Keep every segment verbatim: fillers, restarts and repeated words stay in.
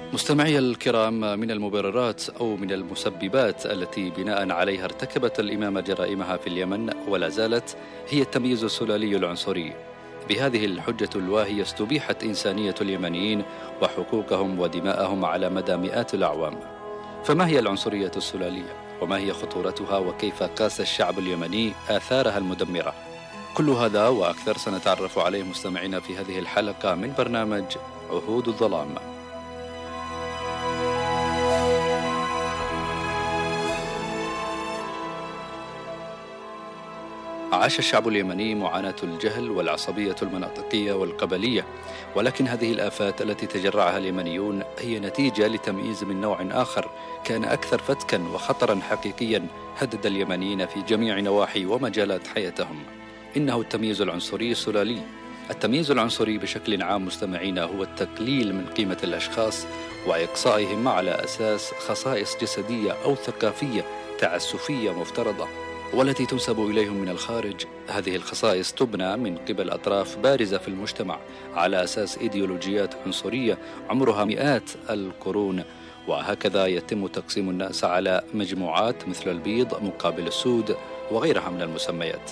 مستمعي الكرام، من المبررات أو من المسببات التي بناء عليها ارتكبت الإمامة جرائمها في اليمن ولا زالت هي التمييز السلالي العنصري. بهذه الحجة الواهية استبيحت إنسانية اليمنيين وحقوقهم ودماءهم على مدى مئات الأعوام. فما هي العنصرية السلالية؟ وما هي خطورتها؟ وكيف قاس الشعب اليمني آثارها المدمرة؟ كل هذا وأكثر سنتعرف عليه مستمعينا في هذه الحلقة من برنامج عهود الظلام. عاش الشعب اليمني معاناة الجهل والعصبية المناطقية والقبلية، ولكن هذه الآفات التي تجرعها اليمنيون هي نتيجة لتمييز من نوع آخر كان أكثر فتكا وخطرا حقيقيا هدد اليمنيين في جميع نواحي ومجالات حياتهم. إنه التمييز العنصري السلالي. التمييز العنصري بشكل عام مستمعينا هو التقليل من قيمة الأشخاص وإقصائهم على أساس خصائص جسدية أو ثقافية تعسفية مفترضة والتي تنسب إليهم من الخارج. هذه الخصائص تبنى من قبل أطراف بارزة في المجتمع على أساس إيديولوجيات عنصرية عمرها مئات القرون، وهكذا يتم تقسيم الناس على مجموعات مثل البيض مقابل السود وغيرها من المسميات.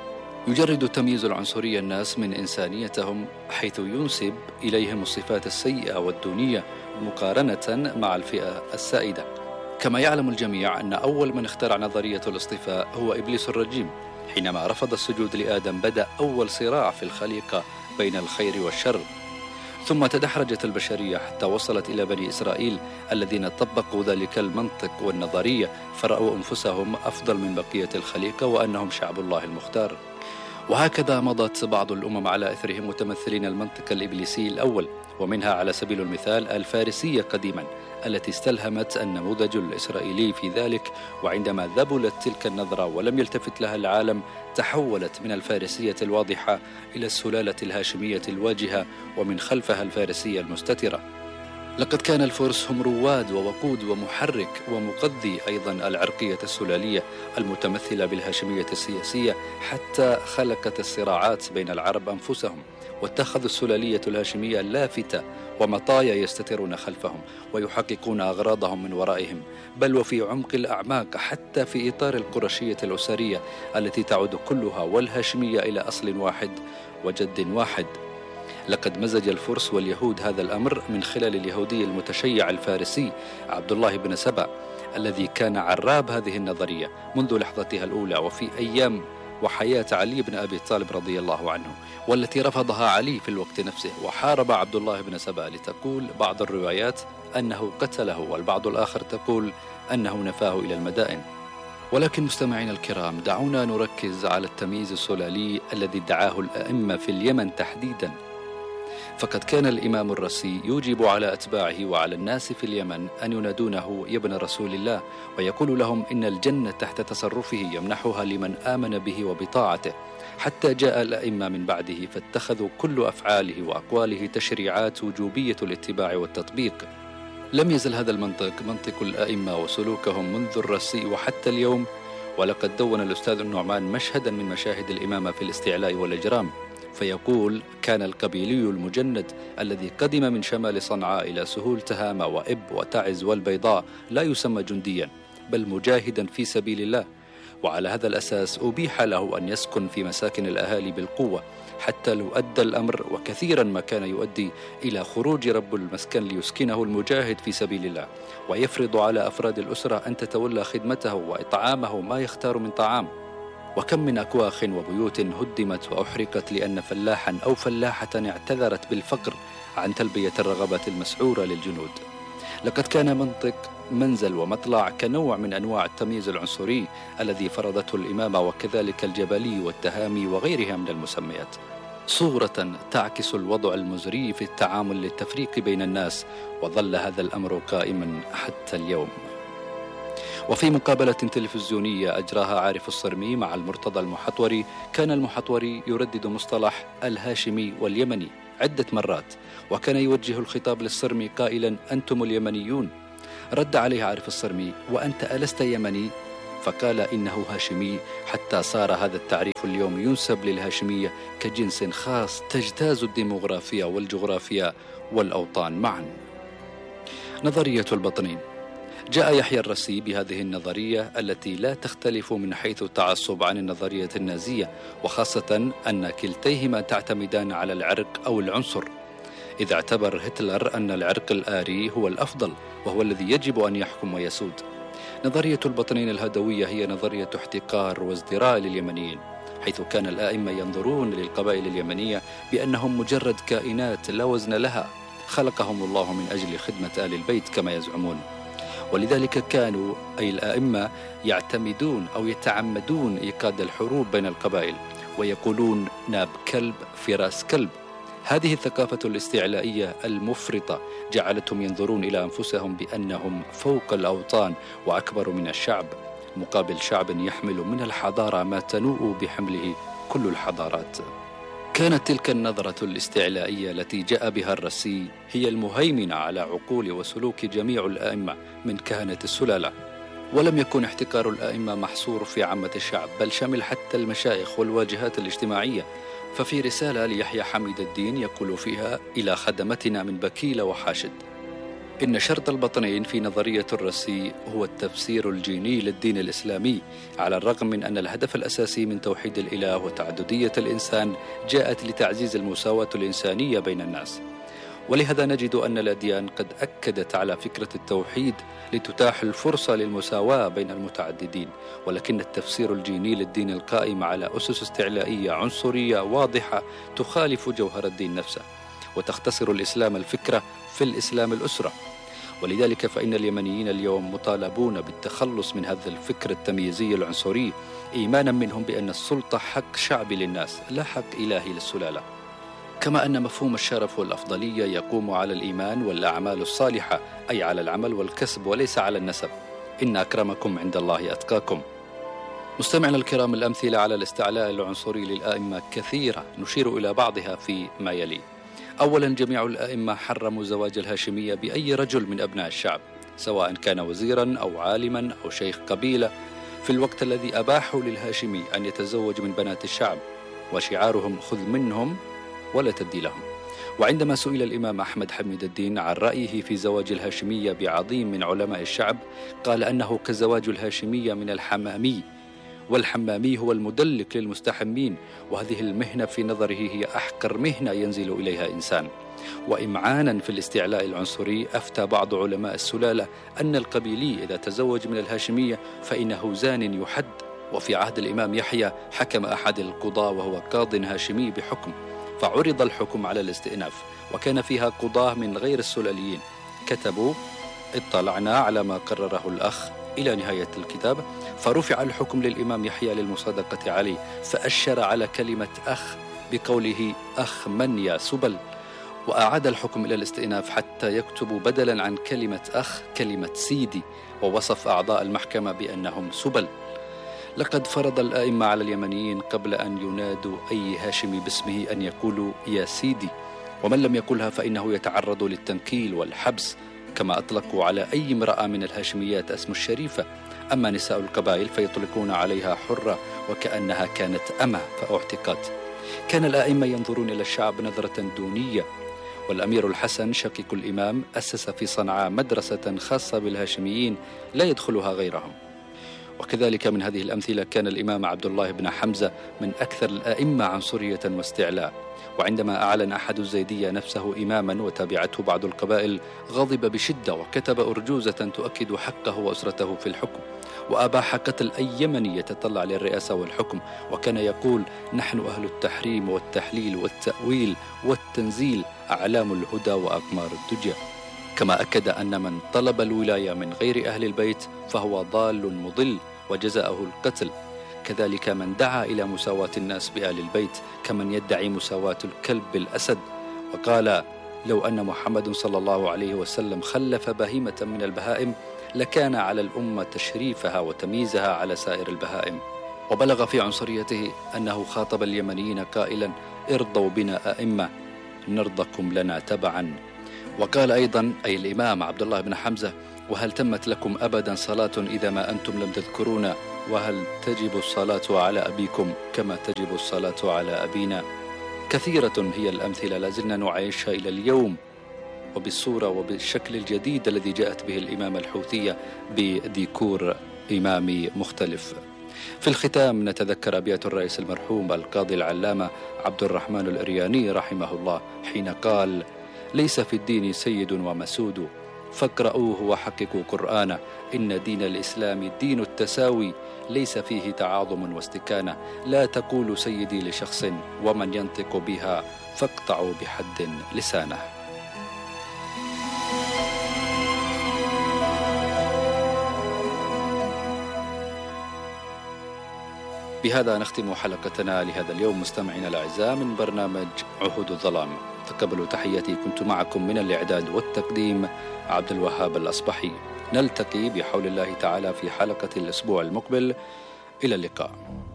يجرد التمييز العنصري الناس من إنسانيتهم حيث ينسب إليهم الصفات السيئة والدونية مقارنة مع الفئة السائدة. كما يعلم الجميع أن أول من اخترع نظرية الاصطفاء هو إبليس الرجيم. حينما رفض السجود لآدم بدأ أول صراع في الخليقة بين الخير والشر، ثم تدحرجت البشرية حتى وصلت إلى بني إسرائيل الذين طبقوا ذلك المنطق والنظرية، فرأوا أنفسهم أفضل من بقية الخليقة وأنهم شعب الله المختار. وهكذا مضت بعض الأمم على إثرهم متمثلين المنطق الإبليسي الأول، ومنها على سبيل المثال الفارسية قديما التي استلهمت النموذج الإسرائيلي في ذلك، وعندما ذبلت تلك النظرة ولم يلتفت لها العالم تحولت من الفارسية الواضحة إلى السلالة الهاشمية الواجهة ومن خلفها الفارسية المستترة. لقد كان الفرس هم رواد ووقود ومحرك ومقضي أيضا العرقية السلالية المتمثلة بالهاشمية السياسية، حتى خلقت الصراعات بين العرب أنفسهم واتخذوا السلالية الهاشمية لافتة ومطايا يستترون خلفهم ويحققون أغراضهم من ورائهم، بل وفي عمق الأعماق حتى في إطار القرشية الأسرية التي تعود كلها والهاشمية إلى أصل واحد وجد واحد. لقد مزج الفرس واليهود هذا الأمر من خلال اليهودي المتشيع الفارسي عبد الله بن سبأ الذي كان عراب هذه النظرية منذ لحظتها الأولى وفي أيام وحياة علي بن أبي طالب رضي الله عنه، والتي رفضها علي في الوقت نفسه، وحارب عبد الله بن سبأ لتقول بعض الروايات أنه قتله، والبعض الآخر تقول أنه نفاه إلى المدائن. ولكن مستمعينا الكرام، دعونا نركز على التمييز السلالي الذي ادعاه الأئمة في اليمن تحديدا. فقد كان الإمام الرسي يوجب على أتباعه وعلى الناس في اليمن أن ينادونه يا ابن رسول الله، ويقول لهم إن الجنة تحت تصرفه يمنحها لمن آمن به وبطاعته، حتى جاء الأئمة من بعده فاتخذوا كل أفعاله وأقواله تشريعات وجوبية الاتباع والتطبيق. لم يزل هذا المنطق منطق الأئمة وسلوكهم منذ الرسي وحتى اليوم. ولقد دون الأستاذ النعمان مشهدا من مشاهد الإمامة في الاستعلاء والإجرام، فيقول: كان القبيلي المجند الذي قدم من شمال صنعاء إلى سهول تهامة وإب وتعز والبيضاء لا يسمى جنديا بل مجاهدا في سبيل الله، وعلى هذا الأساس أبيح له أن يسكن في مساكن الأهالي بالقوة، حتى لو أدى الأمر وكثيرا ما كان يؤدي إلى خروج رب المسكن ليسكنه المجاهد في سبيل الله، ويفرض على أفراد الأسرة أن تتولى خدمته وإطعامه ما يختار من طعام. وكم من أكواخ وبيوت هدمت وأحرقت لأن فلاحا أو فلاحة اعتذرت بالفقر عن تلبية الرغبات المسعورة للجنود. لقد كان منطق منزل ومطلع كنوع من أنواع التمييز العنصري الذي فرضته الإمامة، وكذلك الجبلي والتهامي وغيرها من المسميات، صورة تعكس الوضع المزري في التعامل للتفريق بين الناس، وظل هذا الأمر قائما حتى اليوم. وفي مقابلة تلفزيونية أجراها عارف الصرمي مع المرتضى المحطوري، كان المحطوري يردد مصطلح الهاشمي واليمني عدة مرات، وكان يوجه الخطاب للصرمي قائلا: أنتم اليمنيون. رد عليه عارف الصرمي: وأنت ألست يمني؟ فقال: إنه هاشمي، حتى صار هذا التعريف اليوم ينسب للهاشمية كجنس خاص تجتاز الديموغرافيا والجغرافيا والأوطان معا. نظرية البطنين. جاء يحيى الرسي بهذه النظرية التي لا تختلف من حيث التعصب عن النظرية النازية، وخاصة أن كلتيهما تعتمدان على العرق أو العنصر، إذا اعتبر هتلر أن العرق الآري هو الأفضل وهو الذي يجب أن يحكم ويسود. نظرية البطنين الهدوية هي نظرية احتقار وازدراء لليمنيين، حيث كان الآئمة ينظرون للقبائل اليمنية بأنهم مجرد كائنات لا وزن لها، خلقهم الله من أجل خدمة آل البيت كما يزعمون. ولذلك كانوا أي الآئمة يعتمدون أو يتعمدون إيقاد الحروب بين القبائل، ويقولون ناب كلب في رأس كلب. هذه الثقافة الاستعلائية المفرطة جعلتهم ينظرون إلى أنفسهم بأنهم فوق الأوطان وأكبر من الشعب، مقابل شعب يحمل من الحضارة ما تنوء بحمله كل الحضارات. كانت تلك النظرة الاستعلائية التي جاء بها الرسي هي المهيمنة على عقول وسلوك جميع الآئمة من كهنة السلالة. ولم يكن احتكار الآئمة محصور في عامة الشعب، بل شمل حتى المشايخ والواجهات الاجتماعية. ففي رسالة ليحيى حميد الدين يقول فيها: إلى خدمتنا من بكيلة وحاشد، إن شرط البطنين في نظرية الرسي هو التفسير الجيني للدين الإسلامي، على الرغم من أن الهدف الأساسي من توحيد الإله وتعددية الإنسان جاءت لتعزيز المساواة الإنسانية بين الناس. ولهذا نجد أن الأديان قد أكدت على فكرة التوحيد لتتاح الفرصة للمساواة بين المتعددين، ولكن التفسير الجيني للدين القائم على أسس استعلائية عنصرية واضحة تخالف جوهر الدين نفسه، وتختصر الإسلام الفكرة في الإسلام الأسرة. ولذلك فإن اليمنيين اليوم مطالبون بالتخلص من هذا الفكر التمييزي العنصري، إيمانا منهم بأن السلطة حق شعبي للناس لا حق إلهي للسلالة. كما أن مفهوم الشرف والأفضلية يقوم على الإيمان والأعمال الصالحة، أي على العمل والكسب وليس على النسب. إن أكرمكم عند الله أتقاكم. مستمعنا الكرام، الأمثلة على الاستعلاء العنصري للآئمة كثيرة، نشير إلى بعضها في ما يلي. أولا، جميع الآئمة حرموا زواج الهاشمية بأي رجل من أبناء الشعب، سواء كان وزيرا أو عالما أو شيخ قبيلة، في الوقت الذي أباحوا للهاشمي أن يتزوج من بنات الشعب، وشعارهم خذ منهم ولا تدي لهم. وعندما سئل الإمام أحمد حميد الدين عن رأيه في زواج الهاشمية بعظيم من علماء الشعب، قال أنه كزواج الهاشمية من الحمامي، والحمامي هو المدلك للمستحمين، وهذه المهنة في نظره هي أحقر مهنة ينزل إليها إنسان. وإمعانا في الاستعلاء العنصري، أفتى بعض علماء السلالة أن القبيلي إذا تزوج من الهاشمية فإنه زان يحد. وفي عهد الإمام يحيى حكم أحد القضاة وهو قاض هاشمي بحكم، فعرض الحكم على الاستئناف، وكان فيها قضاة من غير السلاليين كتبوا: اطلعنا على ما قرره الأخ إلى نهاية الكتاب، فرفع الحكم للإمام يحيى للمصادقة عليه، فأشر على كلمة أخ بقوله أخ من يا سبل، وأعاد الحكم إلى الاستئناف حتى يكتب بدلا عن كلمة أخ كلمة سيدي، ووصف أعضاء المحكمة بأنهم سبل. لقد فرض الآئمة على اليمنيين قبل أن ينادوا أي هاشمي باسمه أن يقولوا يا سيدي، ومن لم يقلها فإنه يتعرض للتنكيل والحبس، كما أطلقوا على أي امرأة من الهاشميات اسم الشريفة. أما نساء القبائل فيطلقون عليها حرة وكأنها كانت أمة فأعتقت. كان الآئمة ينظرون إلى الشعب نظرة دونية، والأمير الحسن شقيق الإمام أسس في صنعاء مدرسة خاصة بالهاشميين لا يدخلها غيرهم. وكذلك من هذه الأمثلة كان الإمام عبد الله بن حمزة من أكثر الآئمة عنصرية واستعلاء، وعندما أعلن أحد الزيدية نفسه إماما وتابعته بعض القبائل غضب بشدة وكتب أرجوزة تؤكد حقه وأسرته في الحكم، وأباح قتل أي يمني يتطلع للرئاسة والحكم، وكان يقول: نحن أهل التحريم والتحليل والتأويل والتنزيل، أعلام الهدى وأقمار الدجى. كما أكد أن من طلب الولاية من غير أهل البيت فهو ضال مضل وجزاؤه القتل. كذلك من دعا إلى مساواة الناس بآل البيت كمن يدعي مساواة الكلب بالأسد، وقال: لو أن محمد صلى الله عليه وسلم خلف بهيمة من البهائم لكان على الأمة تشريفها وتمييزها على سائر البهائم. وبلغ في عنصريته أنه خاطب اليمنيين قائلا: ارضوا بنا أئمة نرضكم لنا تبعا. وقال أيضا أي الإمام عبد الله بن حمزة: وهل تمت لكم أبدا صلاة إذا ما أنتم لم تذكرونا، وهل تجب الصلاة على أبيكم كما تجب الصلاة على أبينا. كثيرة هي الأمثلة لازلنا نعيشها إلى اليوم وبالصورة وبالشكل الجديد الذي جاءت به الإمامة الحوثية بديكور إمامي مختلف. في الختام نتذكر أبيات الرئيس المرحوم القاضي العلامة عبد الرحمن الإرياني رحمه الله حين قال: ليس في الدين سيد ومسود، فاقرؤوه وحققوا قرآنه، إن دين الإسلام دين التساوي، ليس فيه تعاظم واستكانة، لا تقولوا سيدي لشخص، ومن ينطق بها فاقطعوا بحد لسانه. بهذا نختم حلقتنا لهذا اليوم مستمعينا الأعزاء من برنامج عهود الظلام. تقبلوا تحياتي، كنت معكم من الإعداد والتقديم عبد الوهاب الأصبحي. نلتقي بحول الله تعالى في حلقة الأسبوع المقبل. إلى اللقاء.